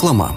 Reklama.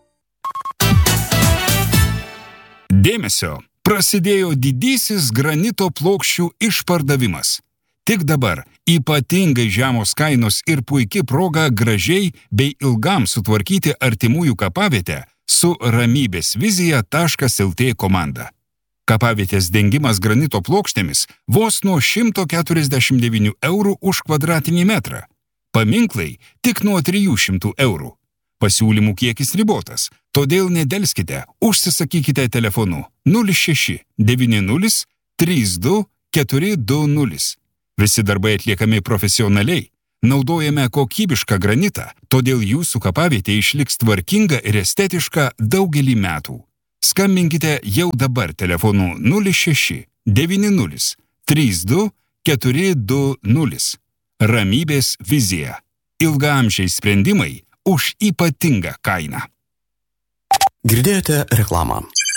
Dėmesio! Prasidėjo didysis granito plokščių išpardavimas. Tik dabar ypatingai žemos kainos ir puiki proga gražiai bei ilgam sutvarkyti artimųjų kapavietę su Ramybės vizija.lt komanda. Kapavietės dengimas granito plokštėmis vos nuo 149 eurų už kvadratinį metrą. Paminklai tik nuo 300 eurų. Pasiūlymų kiekis ribotas, todėl nedelskite, užsisakykite telefonu 06 90 32 420. Visi darbai atliekami profesionaliai, naudojame kokybišką granitą, todėl jūsų kapavietė išliks tvarkinga ir estetiška daugelį metų. Skambinkite jau dabar telefonu 06 90 32 420. Ramybės vizija. Ilgaamžiai sprendimai už ypatingą kainą. Girdėjote reklamą.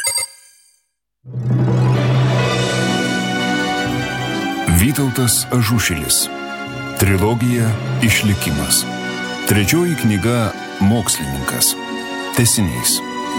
Vytautas Ažušilis. Trilogija Išlikimas. Trečioji knyga Mokslininkas. Tęsinys.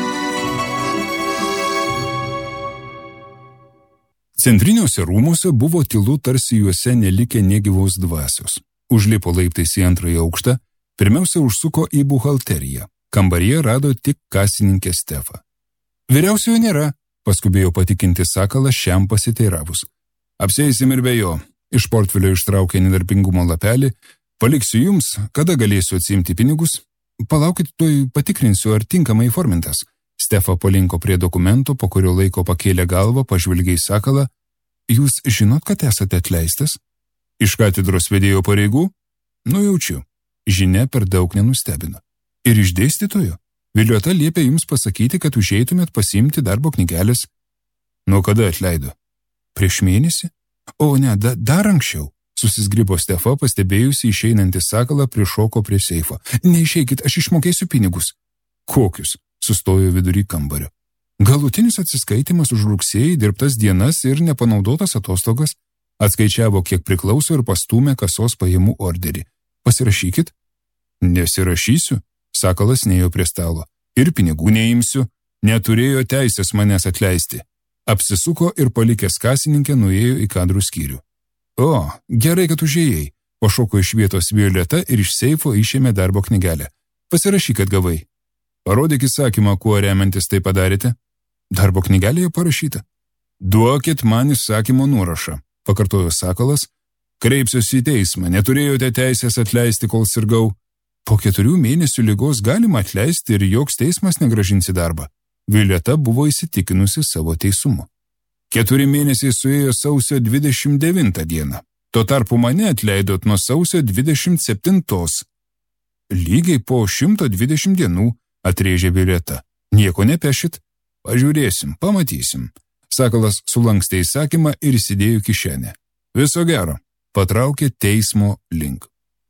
Centriniuose rūmuose buvo tylu, tarsi juose nelikę negyvos dvasios. Užlipo laiptais į antrąjį aukštą, pirmiausia užsuko į buhalteriją. Kambaryje rado tik kasininkę Stefą. Vyriausiojo nėra, paskubėjo patikinti Sakalas šiam pasiteiravus. Apsieisim ir be jo. Iš portfelio ištraukė nedarbingumo lapelį. Paliksiu jums, kada galėsiu atsiimti pinigus. Palaukit, tuoj patikrinsiu, ar tinkamai įformintas. Stefa palinko prie dokumento, po kurio laiko pakėlė galvą, pažvilgė į Sakalą. Jūs žinot, kad esate atleistas? Iš katedros vedėjo pareigų? Nujaučiu. Žinia per daug nenustebino. Ir iš dėstytojo? Viliota liepė jums pasakyti, kad užeitumėt pasiimti darbo knygelės. Nuo kada atleido? Prieš mėnesį? O ne, dar anksčiau. Susizgribo Stefa, pastebėjusi išeinantį Sakalą, prišoko prie seifo. Neišeikit, aš išmokėsiu pinigus. Kokius? Sustojo vidury kambario. Galutinis atsiskaitimas už rugsėjį, dirbtas dienas ir nepanaudotas atostogas. Atskaičiavo, kiek priklauso ir pastūmė kasos pajamų orderį. Pasirašykit. Nesirašysiu, Sakalas neėjo prie stalo. Ir pinigų neimsiu, neturėjo teisės manęs atleisti. Apsisuko ir palikęs kasininkę nuėjo į kadrų skyrių. O, gerai, kad užėjai. Pašoko iš vietos Violeta ir iš seifo išėmė darbo knygelę. Pasirašyk, kad gavai. Parodyk įsakymą, kuo remiantis tai padarėte. Darbo knygelėje parašyta. Duokit man įsakymo nuorašą, pakartojo Sakalas. Kreipsiuosi į teismą, neturėjote teisės atleisti, kol sirgau. Po 4 mėnesių ligos galima atleisti ir joks teismas negrąžins į darbą. Violeta buvo įsitikinusi savo teisumu. 4 mėnesiai suėjo sausio 29 dieną. Tuo tarpu mane atleidot nuo sausio 27. Lygiai po 120 dienų, atrėžė Violeta. Nieko nepešit? Pažiūrėsim, pamatysim. Sakalas sulankstė įsakymą ir įsidėjo kišenę. Viso gero, patraukė teismo link.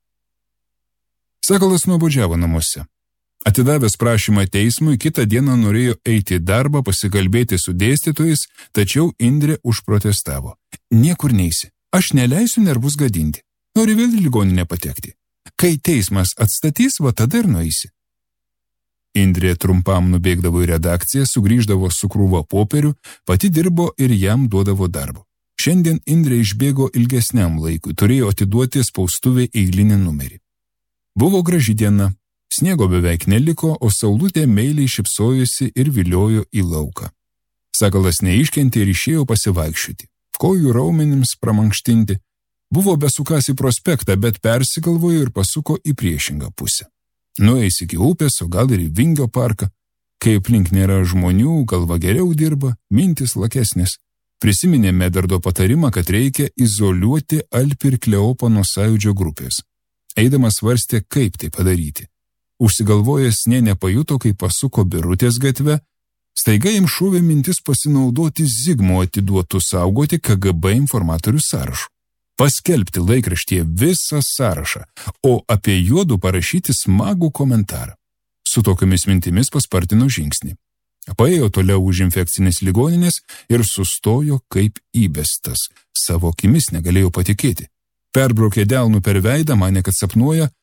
Sakalas nuobodžiavo namuose. Atidavęs prašymą teismui, kitą dieną norėjo eiti į darbą, pasikalbėti su dėstytojais, tačiau Indrė užprotestavo. Niekur neisi, aš neleisiu nervus gadinti. Nori vėl į ligoninę patekti. Kai teismas atstatys, va tada ir nueisi. Indrė trumpam nubėgdavo į redakciją, sugrįždavo su krūva popierių, pati dirbo ir jam duodavo darbo. Šiandien Indrė išbėgo ilgesniam laikui, turėjo atiduoti spaustuvę eilinį numerį. Buvo graži diena, sniego beveik neliko, o saulutė meiliai šypsojosi ir viliojo į lauką. Sakalas neiškentė ir išėjo pasivaikščioti. Kojų raumenims pramankštinti. Buvo besukąs į prospektą, bet persigalvojo ir pasuko į priešingą pusę. Nueis iki upės, o gal ir į Vingio parką. Kai aplink nėra žmonių, galva geriau dirba, mintis lakesnės. Prisiminė Medardo patarimą, kad reikia izoliuoti Alpį ir Kleopą nuo Sąjūdžio grupės. Eidamas svarstė, kaip tai padaryti. Užsigalvojęs nė nepajuto, kai pasuko Birutės gatve, staiga jam šovė mintis pasinaudoti Zigmo atiduotų saugoti KGB informatorių sąrašų. Paskelbti laikraštyje visą sąrašą, o apie juodu parašyti smagų komentarą. Su tokiomis mintimis paspartino žingsnį. Paėjo toliau už infekcinės ligoninės ir sustojo kaip įbestas. Savo akimis negalėjo patikėti. Perbraukė delnų per veidą, manė, kad sapnuoja,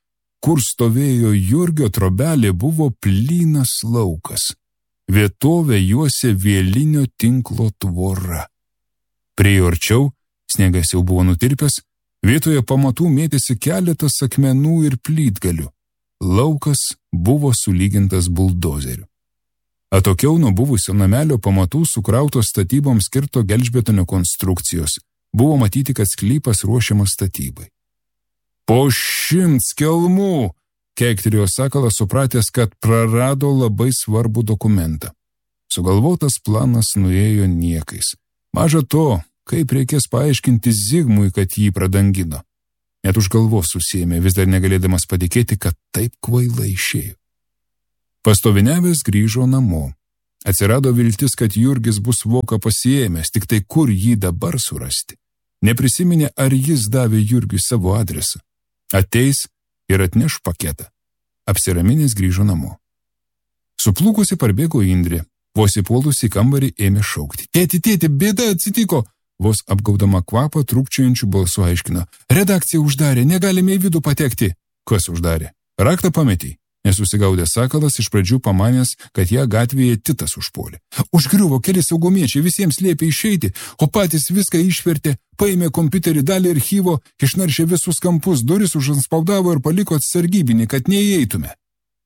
kur stovėjo Jurgio trobelė, buvo plynas laukas. Vietovę juosė vielinio tinklo tvora. Priėjo arčiau, sniegas jau buvo nutirpęs, vietoje pamatų mėtėsi keletas akmenų ir plytgalių. Laukas buvo sulygintas buldozeriu. Atokiau nuo buvusio namelio pamatų sukrautos statyboms skirto gelžbetonio konstrukcijos. Buvo matyti, kad sklypas ruošiamas statybai. Po 100 kelmų, keiktelėjo Sakalas, supratęs, kad prarado labai svarbų dokumentą. Sugalvotas planas nuėjo niekais. Maža to, kaip reikės paaiškinti Zigmui, kad jį pradangino. Net už galvos susiėmė, vis dar negalėdamas patikėti, kad taip kvailai išėjo. Pastoviniavęs grįžo namo. Atsirado viltis, kad Jurgis bus voką pasiėmęs, tik tai kur jį dabar surasti. Neprisiminė, ar jis davė Jurgiui savo adresą. Ateis ir atneš paketą. Apsiraminęs grįžo namo. Suplūkusi parbėgo Indrė. Vos įpuolusi į kambarį ėmė šaukti. Tėti, bėda atsitiko. Vos apgaudama kvapą trūkčiojančių balsų aiškino. Redakcija uždarė, negalime į vidų patekti. Kas uždarė? Raktą pametei. Nesusigaudė Sakalas, iš pradžių pamanęs, kad ją gatvėje Titas užpuolė. Užgriuvo keli saugumiečiai, visiems liepė išeiti, o patys viską išvertė, paėmė kompiuterį, dalį archyvo, išnaršė visus kampus, duris užanspaudavo ir paliko sargybinį, kad neįeitume.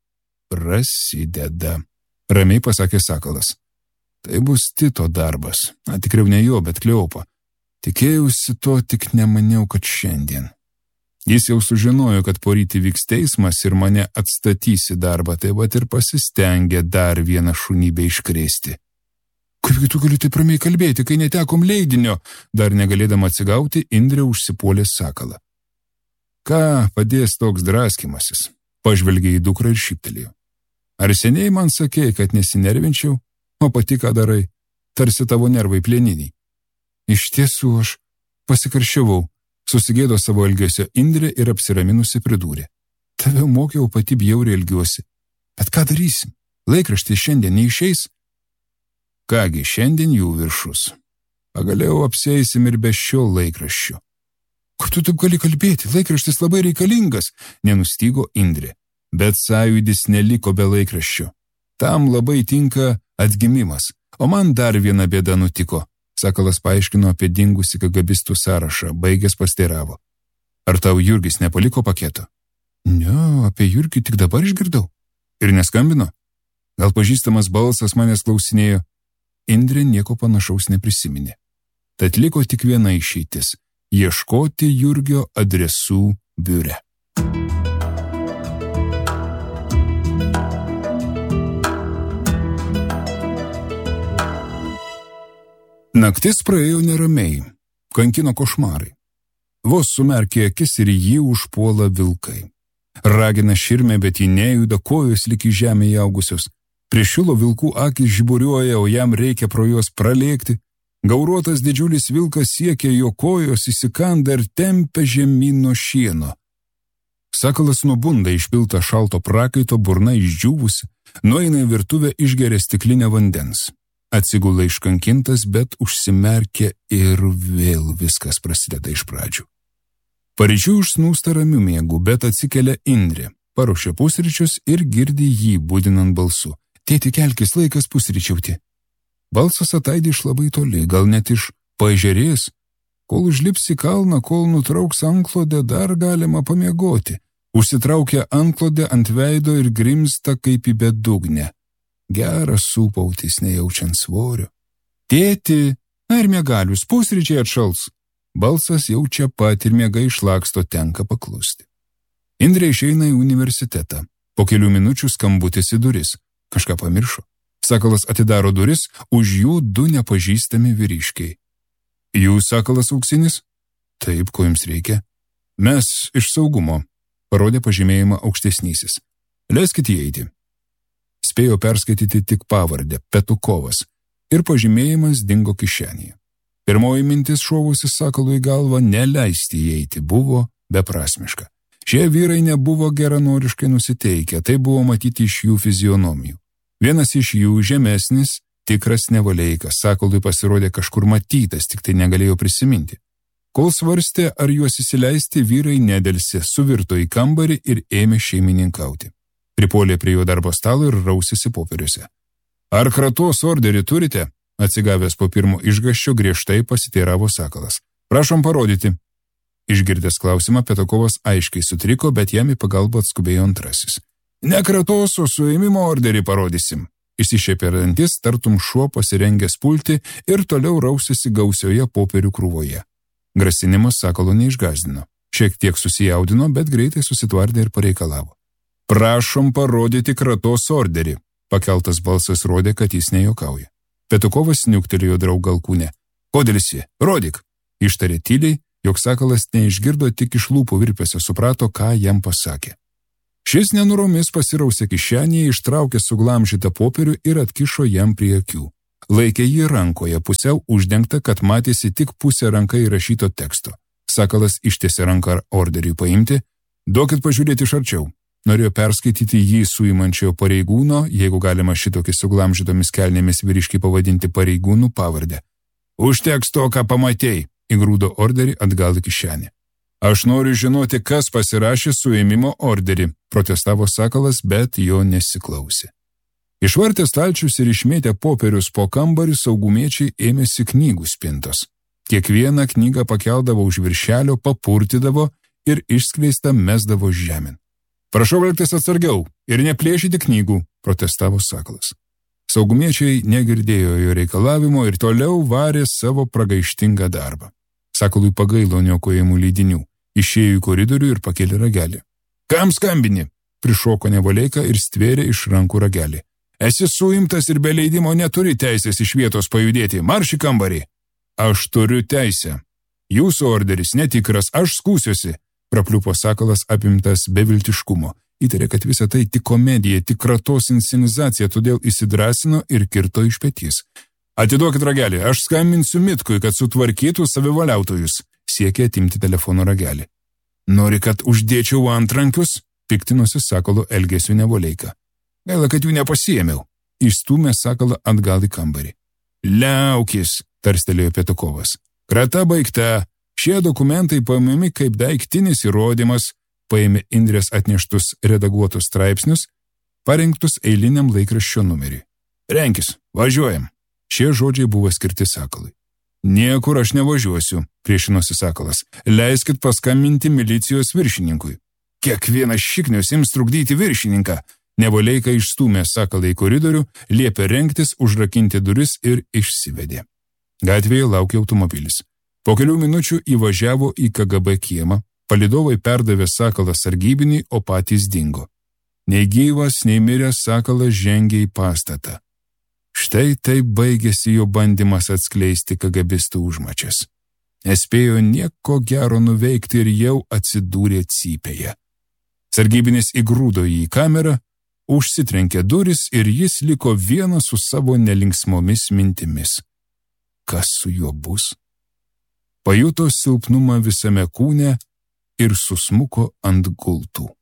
Prasideda, ramiai pasakė Sakalas. Tai bus Tito darbas, tikriau ne jo, bet Kleopo. Tikėjausi to, tik nemaniau, kad šiandien. Jis jau sužinojo, kad poryt vyks teismas ir mane atstatys į darbą, tai vat ir pasistengė dar vieną šunybę iškrėsti. Kaipgi tu gali taip ramiai kalbėti, kai netekom leidinio? Dar negalėdama atsigauti, Indrė užsipuolė Sakalą. Ką padės toks draskimasis? Pažvelgė į dukrą ir šyptelėjo. Ar seniai man sakei, kad nesinervinčiau, o pati ką darai? Tarsi tavo nervai plieniniai. Iš tiesų aš pasikarščiavau. Susigėdo savo elgesio Indrė ir apsiraminusi pridūrė. Tave mokiau, pati bjauriai elgiuosi. Bet ką darysim? Laikraštis šiandien neišeis? Kągi, šiandien jų viršus. Pagaliau apsieisim ir be šio laikraščio. Kaip tu taip gali kalbėti? Laikraštis labai reikalingas, nenustygo Indrė. Bet sąjūdis neliko be laikraščio. Tam labai tinka atgimimas, o man dar viena bėda nutiko. Sakalas paaiškino apie dingusį kagabistų sąrašą, baigęs pasteiravo. Ar tau Jurgis nepaliko paketo? Ne, apie Jurgį tik dabar išgirdau. Ir neskambino? Gal pažįstamas balsas manęs klausinėjo? Indrė nieko panašaus neprisiminė. Tad liko tik viena išeitis – ieškoti Jurgio adresų biure. Naktis praėjo neramiai, kankino košmarai. Vos sumerkė akis ir jį užpuola vilkai. Ragina širmė, bet jį nejuda, kojos lyg į žemę įaugusios. Priešilo vilkų akis žiburiuoja, o jam reikia pro juos pralėkti. Gauruotas didžiulis vilkas siekia jo kojos, įsikanda ir tempia žemyn nuo šieno. Sakalas nubunda išpiltą šalto prakaito, burna išdžiūvusi, nueina į virtuvę, išgeria stiklinę vandens. Atsigula iškankintas, bet užsimerkia ir vėl viskas prasideda iš pradžių. Paryčių užsnūsta ramiu miegu, bet atsikelia Indrė, paruošia pusryčius ir girdi jį budinant balsu. Tėti, kelkis, laikas pusryčiauti. Balsas ataidi iš labai toli, gal net iš paežerės. Kol užlips į kalną, kol nutrauks antklodę, dar galima pamiegoti. Užsitraukia antklodę ant veido ir grimsta kaip į bedugnę. Geras sūpautis, nejaučiant svorio. Tėti, na ir miegalius, pusryčiai atšals. Balsas jau čia pat ir miega išlaksto, tenka paklusti. Indrė išeina į universitetą. Po kelių minučių skambutis į duris. Kažką pamiršo. Sakalas atidaro duris, už jų du nepažįstami vyriškiai. Jūs Sakalas auksinis? Taip, ko jums reikia? Mes iš saugumo, parodė pažymėjimą aukštesnysis. Leiskit įeiti. Spėjo perskaityti tik pavardę – Petukovas, ir pažymėjimas dingo kišenėje. Pirmoji mintis šovusi Sakalui į galvą neleisti įeiti buvo beprasmiška. Šie vyrai nebuvo geranoriškai nusiteikę, tai buvo matyti iš jų fizionomijų. Vienas iš jų žemesnis, tikras nevaleikas, Sakalui pasirodė kažkur matytas, tik tai negalėjo prisiminti. Kol svarstė, ar juos įsileisti, vyrai nedelsė, suvirto į kambarį ir ėmė šeimininkauti. Pripuolė prie jo darbo stalo ir rausėsi popieriuose. Ar kratos orderį turite? Atsigavęs po pirmo išgąsčio griežtai pasiteiravo Sakalas. Prašom parodyti. Išgirdęs klausimą, Petukovas aiškiai sutriko, bet jam į pagalbą atskubėjo antrasis. Ne kratos, o suėmimo orderį parodysim. Išsišiepė dantis, tartum šuo pasirengęs pulti ir toliau rausėsi gausioje popierių krūvoje. Grasinimas Sakalo neišgąsdino. Šiek tiek susijaudino, bet greitai susitvardė ir pareikalavo. Prašom parodyti kratos orderį. Pakeltas balsas rodė, kad jis nejuokauja. Petukovas niuktelėjo draugą alkūnę. Kodėlsi, rodyk. Ištarė tyliai, jog Sakalas neišgirdo, tik iš lūpų virpesio suprato, ką jam pasakė. Šis nenuromis pasirausė kišenėje, ištraukė suglamžytą popierių ir atkišo jam prie akių. Laikė jį rankoje, pusiau uždengta, kad matėsi tik pusė ranka įrašyto teksto. Sakalas ištiesė ranką orderiui paimti. Duokit pažiūrėti iš arčiau. Norėjo perskaityti jį suimančiojo pareigūno, jeigu galima šitokį suglamžytomis kelnėmis vyriškai pavadinti pareigūnų pavardę. Užteks to, ką pamatėjai, įgrūdo orderį atgal į kišenę. Aš noriu žinoti, kas pasirašė suėmimo orderį, protestavo Sakalas, bet jo nesiklausė. Išvartė stalčius ir išmėtę popierius po kambarį, saugumiečiai ėmėsi knygų spintos. Kiekvieną knygą pakeldavo už viršelio, papurtydavo ir išskleistą mesdavo žemėn. Prašau elgtis atsargiau ir neplėšyti knygų, protestavo Sakalas. Saugumiečiai negirdėjo jo reikalavimo ir toliau varė savo pragaištingą darbą. Sakalui pagailo niokojimų leidinių, išėjo į koridorių ir pakėlė ragelį. Kam skambini? Prišoko Nevoleika ir stvėrė iš rankų ragelį. Esi suimtas ir be leidimo neturi teisės iš vietos pajudėti, marš į kambarį. Aš turiu teisę. Jūsų orderis netikras, aš skūsiuosi, prapliupo Sakalas apimtas beviltiškumo. Įtarė, kad visa tai tik komedija, tik kratos inscenizacija, todėl įsidrasino ir kirto iš petys. Atiduokit ragelį, aš skambinsiu Mitkui, kad sutvarkytų savivaliautojus. Siekė atimti telefono ragelį. Nori, kad uždėčiau antrankius? Piktinosi Sakalo elgesiu Nevoleika. Gaila, kad jų nepasiėmiau. Išstūmė Sakalą atgal į kambarį. Liaukis, tarstelėjo Petukovas. Krata baigta. Šie dokumentai paimami kaip daiktinis įrodymas, paėmė Indrės atneštus redaguotus straipsnius, parinktus eiliniam laikraščio numeriui. Renkis, važiuojam. Šie žodžiai buvo skirti Sakalui. Niekur aš nevažiuosiu, priešinosi Sakalas. Leiskit paskambinti milicijos viršininkui. Kiekvienas šiknius ims trukdyti viršininką. Nevoleika išstūmė Sakalą į koridorių, liepė rengtis, užrakinti duris ir išsivedė. Gatvėje laukė automobilis. Po kelių minučių įvažiavo į KGB kiemą, palydovai perdavė Sakalą sargybiniui, o patys dingo. Nei gyvas, nei miręs Sakalas žengė į pastatą. Štai taip baigėsi jo bandymas atskleisti KGBistų užmačias. Nespėjo nieko gero nuveikti ir jau atsidūrė cypėje. Sargybinis įgrūdo jį į kamerą, užsitrenkė duris ir jis liko vienas su savo nelinksmomis mintimis. Kas su juo bus? Pajuto silpnumą visame kūne ir susmuko ant gultų.